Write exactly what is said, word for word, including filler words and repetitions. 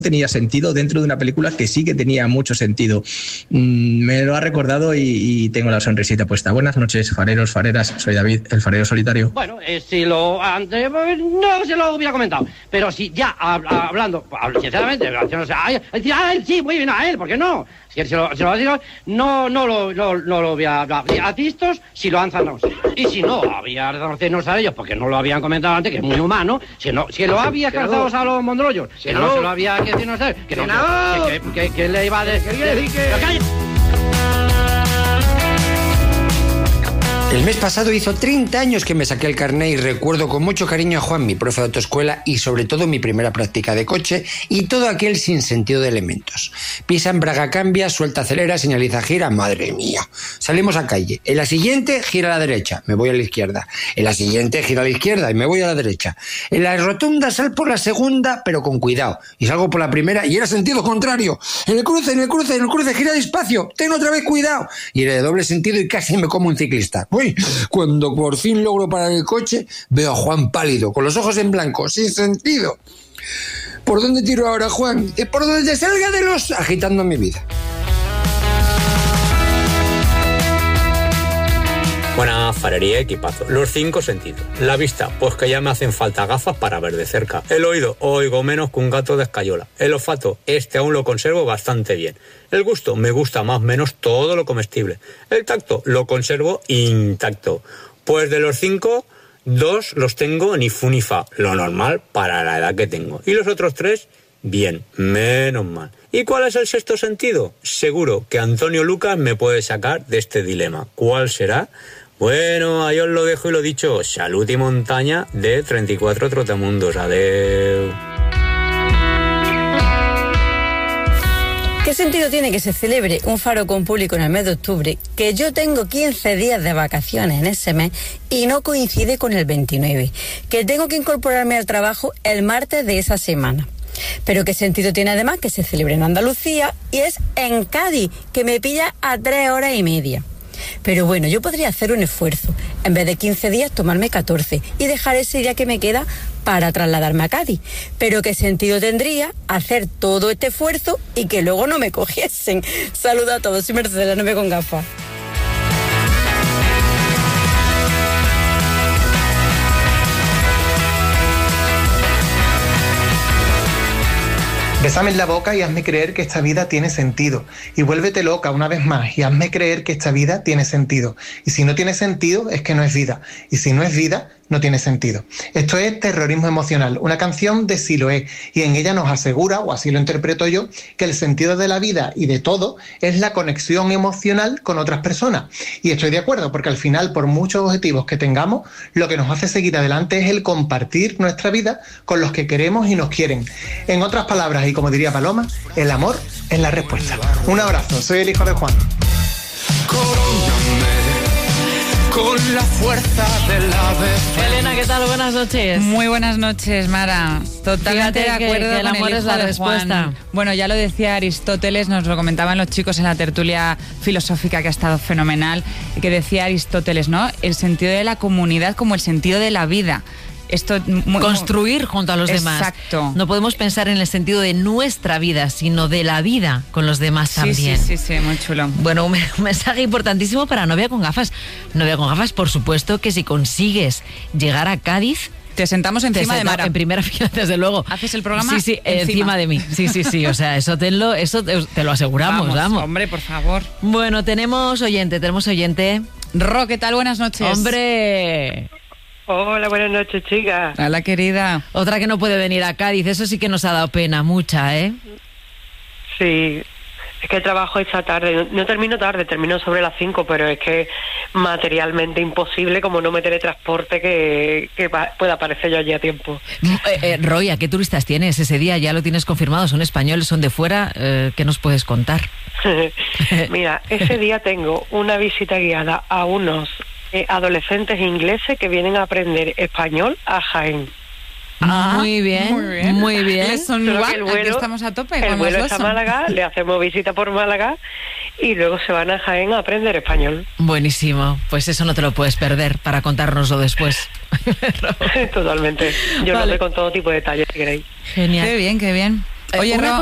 tenía sentido dentro de una película que sí que tenía mucho sentido. Mm, me lo ha recordado y, y tengo la sonrisita puesta. Buenas noches, fareros, fareras. Soy David, el farero solitario. Bueno, eh, si lo antes no se lo hubiera comentado, pero si ya hab, hablando, sinceramente, o sea, a él, a él sí, muy bien, a él, ¿por qué no? Si se lo, se lo digo, no, no lo, no, no lo había a tistos si lo han zanado. Y si no, había reconocernos a ellos, porque no lo habían comentado antes, que es muy humano, si no, si lo había calzado a los mondrollos, que no se lo había que decirnos a él, que no, que, que, que, que le iba a decir que... El mes pasado hizo treinta años que me saqué el carné y recuerdo con mucho cariño a Juan, mi profe de autoescuela, y sobre todo mi primera práctica de coche y todo aquel sin sentido de elementos. Pisa, embraga, cambia, suelta, acelera, señaliza, gira, madre mía. Salimos a calle. En la siguiente, gira a la derecha, me voy a la izquierda. En la siguiente, gira a la izquierda y me voy a la derecha. En la rotonda sal por la segunda, pero con cuidado. Y salgo por la primera y era sentido contrario. En el cruce, en el cruce, en el cruce, gira despacio. Ten otra vez cuidado. Y era de doble sentido y casi me como un ciclista. Uy, cuando por fin logro parar el coche, veo a Juan pálido, con los ojos en blanco, sin sentido. ¿Por dónde tiro ahora, Juan? Por donde te salga de los... agitando mi vida. Buena farería, equipazo. Los cinco sentidos. La vista, pues que ya me hacen falta gafas para ver de cerca. El oído, oigo menos que un gato de escayola. El olfato, este aún lo conservo bastante bien. El gusto, me gusta más o menos todo lo comestible. El tacto, lo conservo intacto. Pues de los cinco, dos los tengo ni fu ni fa, lo normal para la edad que tengo. Y los otros tres, bien, menos mal. ¿Y cuál es el sexto sentido? Seguro que Antonio Lucas me puede sacar de este dilema. ¿Cuál será? Bueno, ahí os lo dejo y lo dicho. Salud y montaña de treinta y cuatro Trotamundos. Adeu. ¿Qué sentido tiene que se celebre un faro con público en el mes de octubre, que yo tengo quince días de vacaciones en ese mes y no coincide con el veintinueve, que tengo que incorporarme al trabajo el martes de esa semana? Pero qué sentido tiene además que se celebre en Andalucía y es en Cádiz, que me pilla a tres horas y media. Pero bueno, yo podría hacer un esfuerzo. En vez de quince días, tomarme catorce y dejar ese día que me queda para trasladarme a Cádiz. Pero qué sentido tendría hacer todo este esfuerzo y que luego no me cogiesen. Saludos a todos, soy Mercedes, la novia con gafas. Bésame en la boca y hazme creer que esta vida tiene sentido. Y vuélvete loca una vez más y hazme creer que esta vida tiene sentido. Y si no tiene sentido, es que no es vida. Y si no es vida, no tiene sentido. Esto es Terrorismo Emocional, una canción de Siloé, y en ella nos asegura, o así lo interpreto yo, que el sentido de la vida y de todo es la conexión emocional con otras personas. Y estoy de acuerdo, porque al final, por muchos objetivos que tengamos, lo que nos hace seguir adelante es el compartir nuestra vida con los que queremos y nos quieren. En otras palabras, y como diría Paloma, el amor es la respuesta. Un abrazo, soy el hijo de Juan. Con la fuerza del ave. Elena, ¿qué tal? Buenas noches. Muy buenas noches, Mara. Totalmente Fíjate de acuerdo que, que el con amor el es la hijo de respuesta. Juan. Bueno, ya lo decía Aristóteles, nos lo comentaban los chicos en la tertulia filosófica que ha estado fenomenal, que decía Aristóteles, ¿no? El sentido de la comunidad como el sentido de la vida. Esto, muy, construir junto a los exacto. demás. Exacto. No podemos pensar en el sentido de nuestra vida, sino de la vida con los demás sí, también. Sí, sí, sí, muy chulo. Bueno, un mensaje importantísimo para Novia con Gafas. Novia con Gafas, por supuesto que si consigues llegar a Cádiz, te sentamos encima te de Mara. En primera fila, desde luego. ¿Haces el programa? Sí, sí, encima, encima de mí. Sí, sí, sí. O sea, eso, tenlo, eso te, te lo aseguramos, vamos, vamos. Hombre, por favor. Bueno, tenemos oyente, tenemos oyente. Ro, ¿qué tal? Buenas noches. Hombre. Hola, buenas noches, chicas. Hola, querida. Otra que no puede venir a Cádiz, eso sí que nos ha dado pena, mucha, ¿eh? Sí, es que trabajo esta tarde, no, no termino tarde, termino sobre las cinco, pero es que materialmente imposible, como no me teletransporte, que, que pueda aparecer yo allí a tiempo. Eh, eh, Roy, ¿a qué turistas tienes ese día? Ya lo tienes confirmado, ¿son españoles, son de fuera? Eh, ¿Qué nos puedes contar? Mira, ese día tengo una visita guiada a unos eh, adolescentes ingleses que vienen a aprender español a Jaén. Ah, muy bien, muy bien. Muy bien. Son igual, el vuelo, aquí estamos a tope. El vuelo está a Málaga, le hacemos visita por Málaga y luego se van a Jaén a aprender español. Buenísimo, pues eso no te lo puedes perder para contárnoslo después. Totalmente, yo vale. lo doy con todo tipo de detalles si queréis. Genial. Qué bien, qué bien. Oye, una Ro-